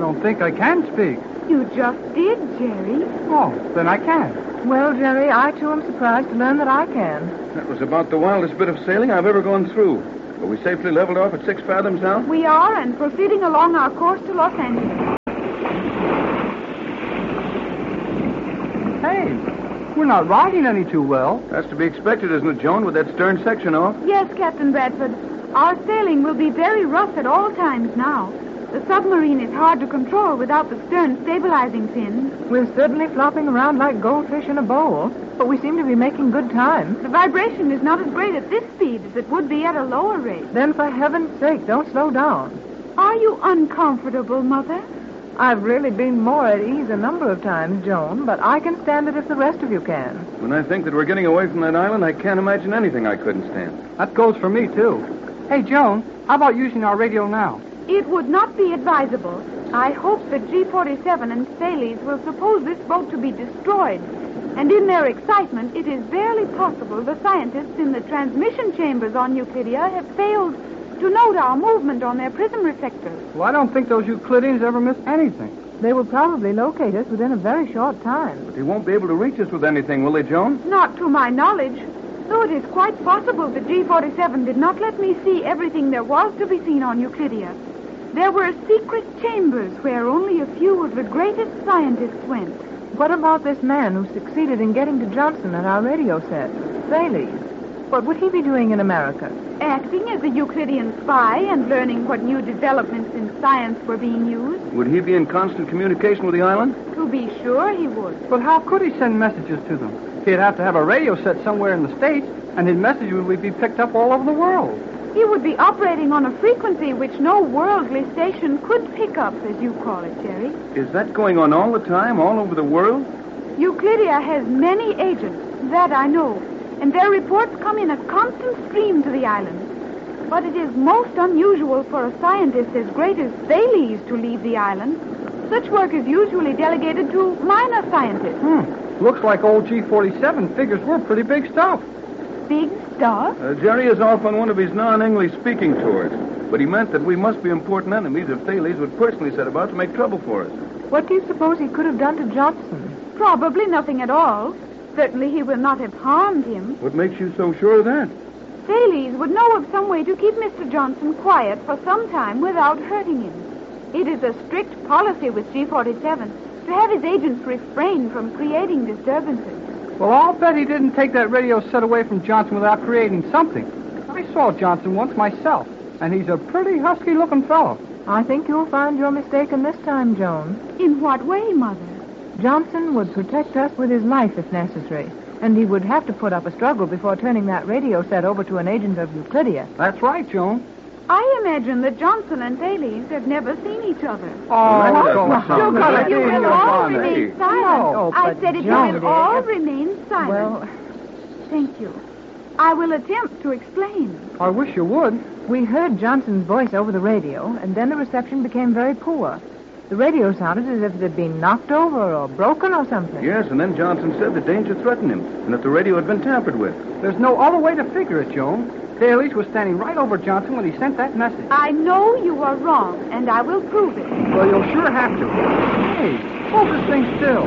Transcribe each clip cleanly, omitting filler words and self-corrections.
don't think I can speak. You just did, Jerry. Oh, then I can. Well, Jerry, I too am surprised to learn that I can. That was about the wildest bit of sailing I've ever gone through. Are we safely leveled off at 6 fathoms now? We are, and proceeding along our course to Los Angeles. Hey, we're not riding any too well. That's to be expected, isn't it, Joan, with that stern section off? Yes, Captain Bradford. Our sailing will be very rough at all times now. The submarine is hard to control without the stern stabilizing fins. We're certainly flopping around like goldfish in a bowl, but we seem to be making good time. The vibration is not as great at this speed as it would be at a lower rate. Then, for heaven's sake, don't slow down. Are you uncomfortable, Mother? I've really been more at ease a number of times, Joan, but I can stand it if the rest of you can. When I think that we're getting away from that island, I can't imagine anything I couldn't stand. That goes for me, too. Hey, Joan, how about using our radio now? It would not be advisable. I hope that G-47 and Thales will suppose this boat to be destroyed. And in their excitement, it is barely possible the scientists in the transmission chambers on Euclidia have failed to note our movement on their prism reflectors. Well, I don't think those Euclideans ever miss anything. They will probably locate us within a very short time. But they won't be able to reach us with anything, will they, Joan? Not to my knowledge. Though it is quite possible that G-47 did not let me see everything there was to be seen on Euclidia. There were secret chambers where only a few of the greatest scientists went. What about this man who succeeded in getting to Johnson at our radio set? Thales. What would he be doing in America? Acting as a Euclidean spy and learning what new developments in science were being used. Would he be in constant communication with the island? To be sure he would. But how could he send messages to them? He'd have to have a radio set somewhere in the States, and his messages would be picked up all over the world. He would be operating on a frequency which no worldly station could pick up, as you call it, Jerry. Is that going on all the time, all over the world? Euclidia has many agents, that I know, and their reports come in a constant stream to the island. But it is most unusual for a scientist as great as Thales to leave the island. Such work is usually delegated to minor scientists. Looks like old G-47 figures we're pretty big stuff. Big stuff? Jerry is off on one of his non-English speaking tours. But he meant that we must be important enemies if Thales would personally set about to make trouble for us. What do you suppose he could have done to Johnson? Probably nothing at all. Certainly he will not have harmed him. What makes you so sure of that? Thales would know of some way to keep Mr. Johnson quiet for some time without hurting him. It is a strict policy with G-47 to have his agents refrain from creating disturbances. Well, I'll bet he didn't take that radio set away from Johnson without creating something. I saw Johnson once myself, and he's a pretty husky-looking fellow. I think you'll find you're mistaken this time, Joan. In what way, Mother? Johnson would protect us with his life if necessary, and he would have to put up a struggle before turning that radio set over to an agent of Euclidia. That's right, Joan. I imagine that Johnson and Thales have never seen each other. You will all remain silent. No, I but said if you Joan, will dear. all remain silent. Well, Thank you. I will attempt to explain. I wish you would. we heard Johnson's voice over the radio, and then the reception became very poor. The radio sounded as if it had been knocked over or broken or something. Yes, and then Johnson said that danger threatened him and that the radio had been tampered with. There's no other way to figure it, Joan. Thales was standing right over Johnson when he sent that message. I know you are wrong, and I will prove it. Well, you'll sure have to. Hey, hold this thing still.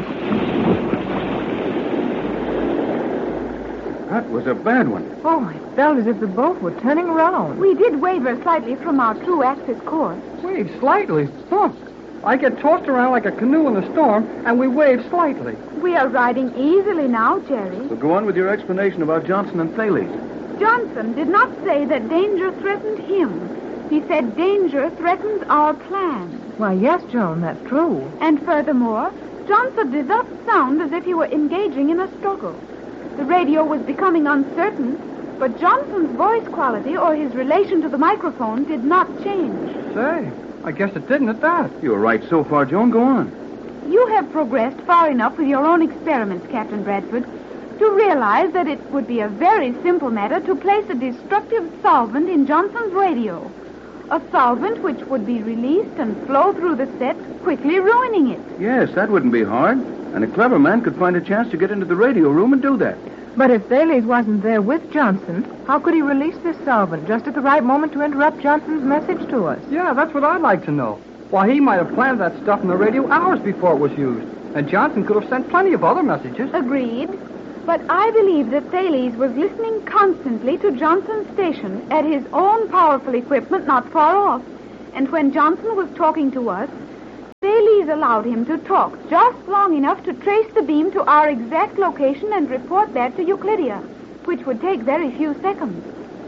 That was a bad one. Oh, it felt as if the boat were turning around. We did waver slightly from our true axis course. Wave slightly. Huh. I get tossed around like a canoe in a storm, and we wave slightly. We are riding easily now, Jerry. So go on with your explanation about Johnson and Thales. Johnson did not say that danger threatened him. He said danger threatened our plan. Why, yes, Joan, that's true. And furthermore, Johnson did not sound as if he were engaging in a struggle. The radio was becoming uncertain, but Johnson's voice quality or his relation to the microphone did not change. Say, I guess it didn't at that. You're right so far, Joan. Go on. You have progressed far enough with your own experiments, Captain Bradford, to realize that it would be a very simple matter to place a destructive solvent in Johnson's radio. A solvent which would be released and flow through the set, quickly ruining it. Yes, that wouldn't be hard. And a clever man could find a chance to get into the radio room and do that. But if Thales wasn't there with Johnson, how could he release this solvent just at the right moment to interrupt Johnson's message to us? Yeah, that's what I'd like to know. Why, he might have planted that stuff in the radio hours before it was used. And Johnson could have sent plenty of other messages. Agreed. But I believe that Thales was listening constantly to Johnson's station at his own powerful equipment not far off. And when Johnson was talking to us, Thales allowed him to talk just long enough to trace the beam to our exact location and report that to Euclidia, which would take very few seconds.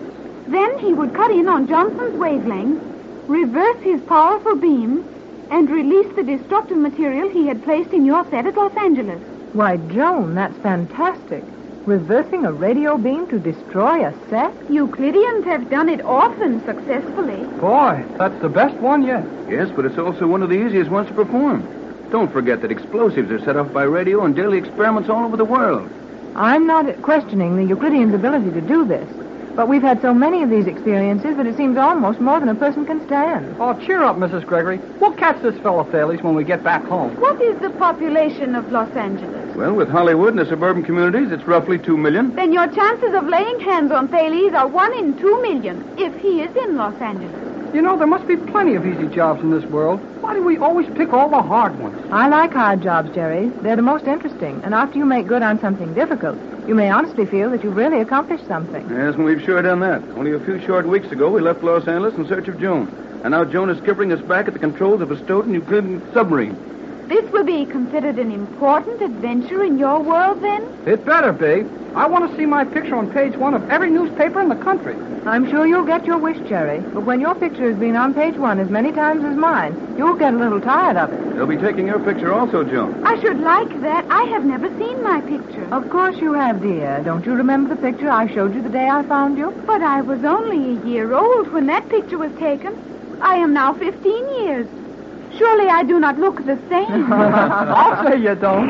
Then he would cut in on Johnson's wavelength, reverse his powerful beam, and release the destructive material he had placed in your set at Los Angeles. Why, Joan, that's fantastic. Reversing a radio beam to destroy a set? Euclideans have done it often successfully. Boy, that's the best one yet. Yes, but it's also one of the easiest ones to perform. Don't forget that explosives are set off by radio in daily experiments all over the world. I'm not questioning the Euclideans' ability to do this, but we've had so many of these experiences that it seems almost more than a person can stand. Oh, cheer up, Mrs. Gregory. We'll catch this fellow Thales when we get back home. What is the population of Los Angeles? Well, with Hollywood and the suburban communities, it's roughly 2 million. Then your chances of laying hands on Thales are 1 in 2 million, if he is in Los Angeles. You know, there must be plenty of easy jobs in this world. Why do we always pick all the hard ones? I like hard jobs, Jerry. They're the most interesting, and after you make good on something difficult, you may honestly feel that you've really accomplished something. Yes, and we've sure done that. Only a few short weeks ago, we left Los Angeles in search of Joan. And now Joan is skippering us back at the controls of a Stoughton Euclidean submarine. This will be considered an important adventure in your world, then? It better be. I want to see my picture on page 1 of every newspaper in the country. I'm sure you'll get your wish, Jerry, but when your picture has been on page 1 as many times as mine, you'll get a little tired of it. They'll be taking your picture also, Joan. I should like that. I have never seen my picture. Of course you have, dear. Don't you remember the picture I showed you the day I found you? But I was only a year old when that picture was taken. I am now 15 years. Surely I do not look the same. I'll say you don't.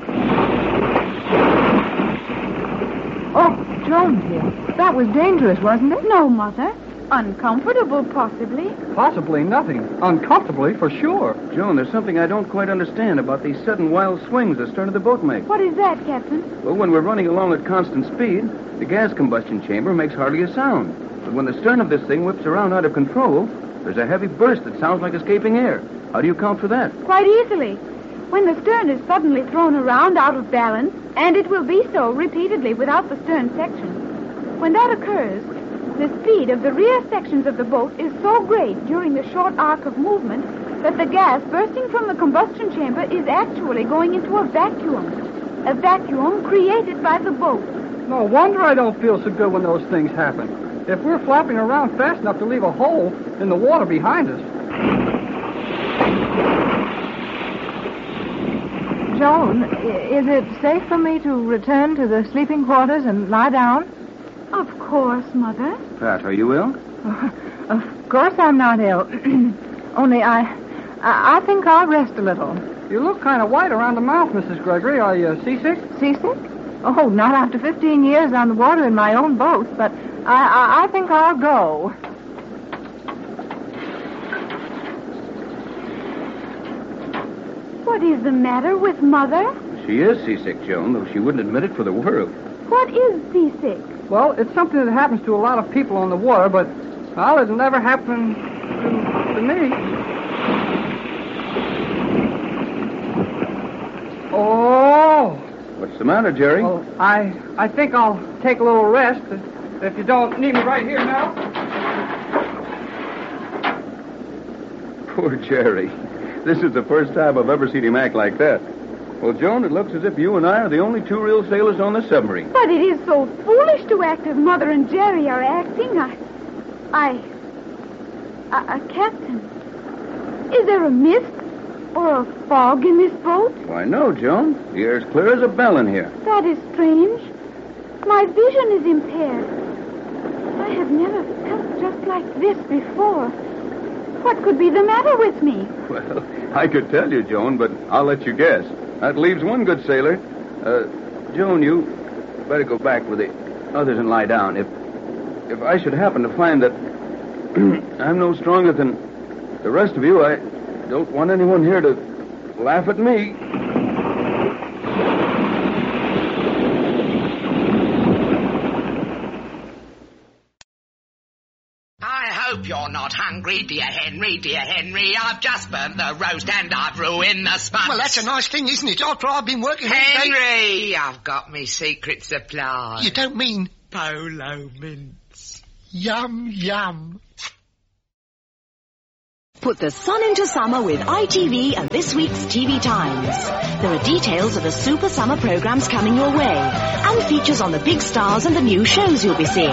Oh, Joan, dear, that was dangerous, wasn't it? No, Mother. Uncomfortable, possibly. Possibly nothing. Uncomfortably, for sure. Joan, there's something I don't quite understand about these sudden wild swings the stern of the boat makes. What is that, Captain? Well, when we're running along at constant speed, the gas combustion chamber makes hardly a sound. But when the stern of this thing whips around out of control, there's a heavy burst that sounds like escaping air. How do you account for that? Quite easily. When the stern is suddenly thrown around out of balance, and it will be so repeatedly without the stern section, when that occurs, the speed of the rear sections of the boat is so great during the short arc of movement that the gas bursting from the combustion chamber is actually going into a vacuum created by the boat. No wonder I don't feel so good when those things happen. If we're flapping around fast enough to leave a hole in the water behind us. Joan, is it safe for me to return to the sleeping quarters and lie down? Of course, Mother. Pat, are you ill? Of course I'm not ill. Only I think I'll rest a little. You look kind of white around the mouth, Mrs. Gregory. Are you seasick? Seasick? Oh, not after 15 years on the water in my own boat, but I think I'll go. What is the matter with Mother? She is seasick, Joan, though she wouldn't admit it for the world. What is seasick? Well, it's something that happens to a lot of people on the water, but, well, it'll never happen to me. Oh! What's the matter, Jerry? Well, I think I'll take a little rest, if you don't need me right here now. Poor Jerry. This is the first time I've ever seen him act like that. Well, Joan, it looks as if you and I are the only two real sailors on this submarine. But it is so foolish to act as Mother and Jerry are acting. Captain, is there a mist or a fog in this boat? Why, no, Joan. The air's clear as a bell in here. That is strange. My vision is impaired. I have never felt just like this before. What could be the matter with me? Well, I could tell you, Joan, but I'll let you guess. That leaves one good sailor. Joan, you better go back with the others and lie down. If I should happen to find that I'm no stronger than the rest of you, I don't want anyone here to laugh at me. I hope you're not not hungry, dear Henry. I've just burnt the roast and I've ruined the spuds. Well, that's a nice thing, isn't it? After I've been working all day... Henry, I've got me secret supply. You don't mean... Polo mints. Yum, yum. Put the sun into summer with ITV and this week's TV Times. There are details of the super summer programs coming your way and features on the big stars and the new shows you'll be seeing.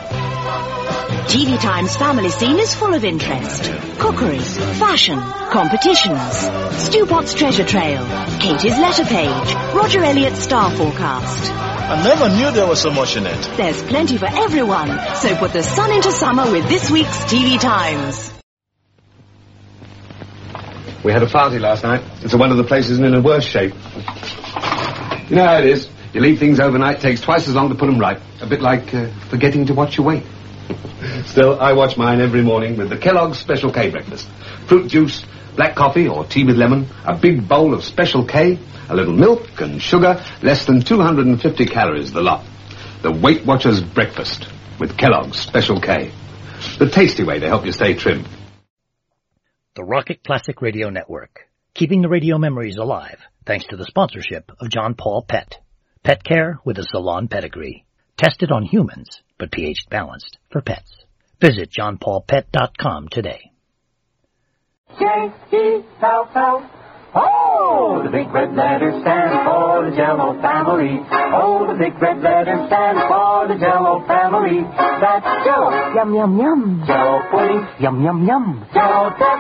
TV Times family scene is full of interest. Cookery, fashion, competitions, Stu Potts treasure trail, Katie's letter page, Roger Elliott's star forecast. I never knew there was so much in it. There's plenty for everyone, so put the sun into summer with this week's TV Times. We had a party last night. It's one of the places in a worse shape. You know how it is. You leave things overnight, it takes twice as long to put them right. A bit like forgetting to watch your weight. Still, I watch mine every morning with the Kellogg's Special K breakfast. Fruit juice, black coffee or tea with lemon, a big bowl of Special K, a little milk and sugar, less than 250 calories the lot. The Weight Watchers breakfast with Kellogg's Special K. The tasty way to help you stay trim. The Rocket Classic Radio Network, keeping the radio memories alive thanks to the sponsorship of John Paul Pet. Pet care with a salon pedigree. Tested on humans, but pH balanced for pets. Visit johnpaulpet.com today. J-E-L-L. Oh, the big red letters stand for the Jell-O family. Oh, the big red letters stand for the Jell-O family. That's Jell-O. Yum, yum, yum. Jell-O pudding. Yum, yum, yum. Jell-O